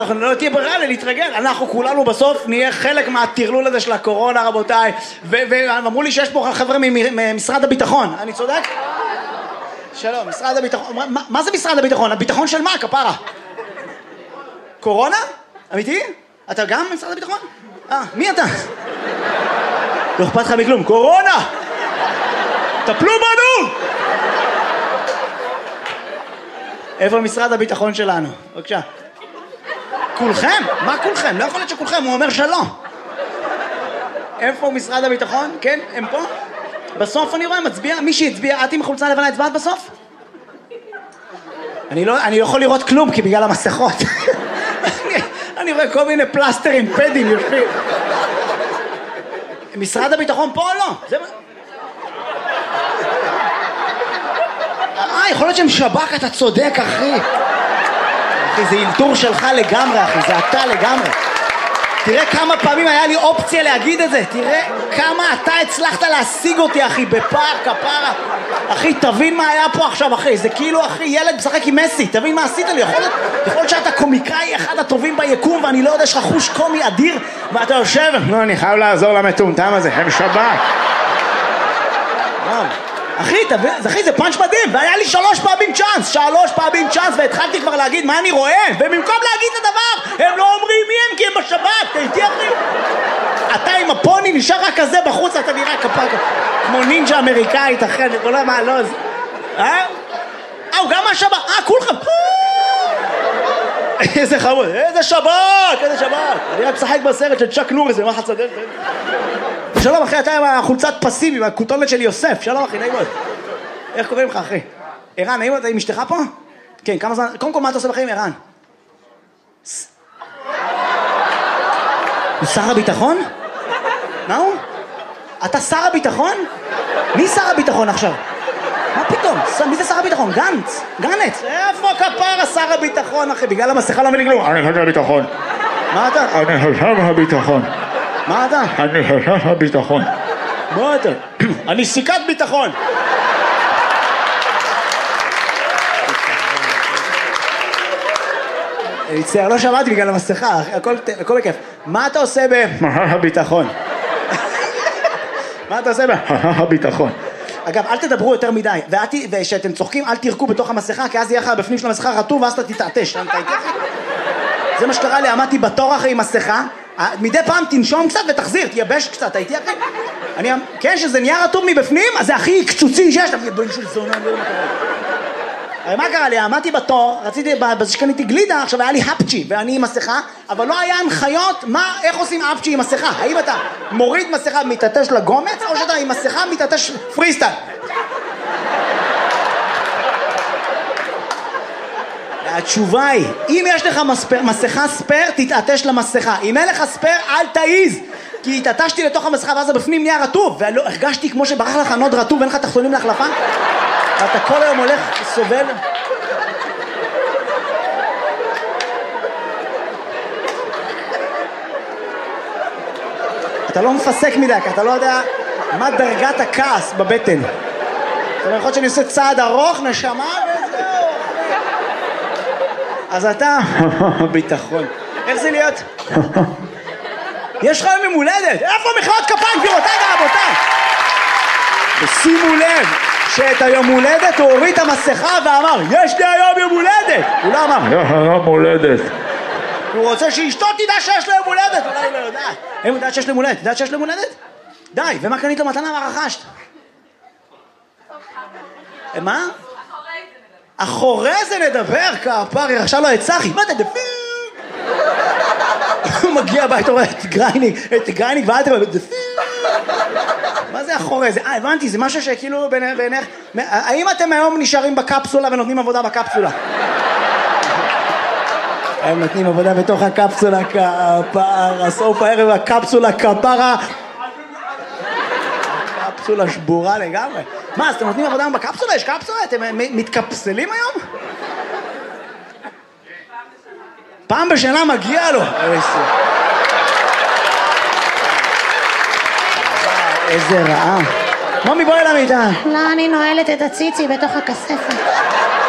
אנחנו לא תהיה ברירה להתרגל, אנחנו כולנו בסוף נהיה חלק מהטרלול הזה של הקורונה, רבותיי, ואמרו לי שיש פה חבר'ה ממשרד הביטחון, אני צודק? שלום, משרד הביטחון, מה זה משרד הביטחון? הביטחון של מה, כפרה? קורונה? אמיתי? אתה גם ממשרד הביטחון? מי אתה? לא אכפת לך מכלום, קורונה! טפלו בנו! איפה משרד הביטחון שלנו? בבקשה. כולכם? מה כולכם? לא יכול להיות שכולכם, הוא אומר שלא. איפה משרד הביטחון? כן, הם פה? בסוף אני רואה, מצביע, מי שהצביע, את עם חולצה לבנה הצבעת בסוף? אני לא יכול לראות כלום, כי בגלל המסכות. אני רואה כל מיני פלסטרים, פדים, יושבים. משרד הביטחון פה או לא? יכול להיות שהם שב"כ, אתה צודק, אחי. אחי, זה אילתור שלך לגמרי, אחי, זה אתה לגמרי. תראה כמה פעמים היה לי אופציה להגיד את זה. תראה כמה אתה הצלחת להשיג אותי, אחי, בפער, כפרה. אחי, תבין מה היה פה עכשיו, אחי. זה כאילו, אחי, ילד משחק עם מסי. תבין מה עשית לי. יכול להיות שאתה קומיקאי אחד הטובים ביקום, ואני לא יודע, יש לך חוש קומי אדיר, ואתה יושב, לא, אני חייב לעזור למטומטם הזה, הם שב"כ. אחי, זה פאנץ' מדהים, והיה לי 3 פעמים צ'אנס, והתחלתי כבר להגיד מה אני רואה, ובמקום להגיד את הדבר, הם לא אומרים מי הם, כי הם בשב"כ, תהייתי אחי. אתה עם הפוני נשאר רק כזה בחוץ, אתה נראה כמו נינג'ה אמריקאית, אחי, אני לא יודע מה, לא, הוא גם מהשב"כ, כולכם, איזה חמוד, איזה שב"כ, אני רק משחק בסרט של צ'אק נוריס, מה חצדל, שלום אחי, אתה עם החולצת פסיבי, עם הכותונת של יוסף, שלום אחי, נעים מאוד. איך קוראים לך אחי? ערן, נעים מאוד, אתה עם אשתך פה? כן, כמה זמן, קודם כל מה אתה עושה בחיים ערן? הוא שר הביטחון? מה הוא? אתה שר הביטחון? מי שר הביטחון עכשיו? מה פתאום? מי זה שר הביטחון? גנץ? גנץ? איפה כפרה שר הביטחון אחי? בגלל המסכה לא מבין כלום. אני חושב הביטחון. מה אתה? אני חושב הביטחון. מה אתה? אני חושב הביטחון. מה אתה? אני סיכת ביטחון. אני מצטער, לא שמעתי בגלל המסכה, הכל בכיף. מה אתה עושה הביטחון. מה אתה עושה הביטחון. אגב, אל תדברו יותר מדי, ושאתם צוחקים, אל תירקו בתוך המסכה, כי אז יהיה לך בפנים של המסכה רטוב, ואז אתה תתעטש. זה מה שקרה לי, עמדתי בתור אחרי עם מסכה, מדי פעם תנשום קצת ותחזיר, תייבש קצת, הייתי אחי. כן, שזה נהיה רטוב מבפנים, אז זה הכי קצוצי שיש. מה קרה לי? עמדתי בתור, רציתי, שקניתי גלידה, עכשיו היה לי הפצ'י, ואני עם מסכה, אבל לא היה הנחיות איך עושים הפצ'י עם מסכה. האם אתה מוריד מסכה ומתעטש לגומץ, או שאתה עם מסכה מתעטש פריסטייל? התשובה היא, אם יש לך מסכה ספר, תתעטש למסכה. אם אין לך ספר, אל תעיז. כי התעטשתי לתוך המסכה, ואז בפנים נהיה רטוב, והרגשתי כמו שברח לך נוד רטוב, ואין לך תחתונים להחלפה. ואתה כל היום הולך, סובל. אתה לא מפסק מדי, כי אתה לא יודע מה דרגת הכעס בבטן. זאת אומרת, יכול להיות שאני עושה צעד ארוך, נשמה, וזהו. אז אתה, ביטחון. איך זה להיות? יש לך יום הולדת. איפה מחיאות כפיים, גבירותיי ורבותיי? ושימו לב שאת היום הולדת הוא הוריד את המסכה ואמר, יש לי היום יום הולדת. הוא לא אמר, יום הולדת. הוא רוצה שאשתו תדע שיש לו יום הולדת. אולי לא יודעת. הם יודעת שיש לו יום הולדת. יודעת שיש לו יום הולדת? די, ומה קנית לו מתנה? מה רכשת? מה? אחורי זה נדבר, כפרי, עכשיו לא את צחי. מה אתה דפיר? הוא מגיע הבית, הוא רואה את גרייניק ואל תראה, דפיר. מה זה אחורי זה? הבנתי, זה משהו שכאילו בעיניך... האם אתם היום נשארים בקפסולה ונותנים עבודה בקפסולה? הם נותנים עבודה בתוך הקפסולה, כפרה, סוף הערב הקפסולה, כפרה. קפסולה שבורה לגמרי. מה, אז אתם נותנים עבודה בקפסולה? יש קפסולה? אתם מתקפסלים היום? פעם בשנה מגיע לו. איזה רעה. מומי, בואי למיטה. לא, אני נועלת את הציצי בתוך הכספת.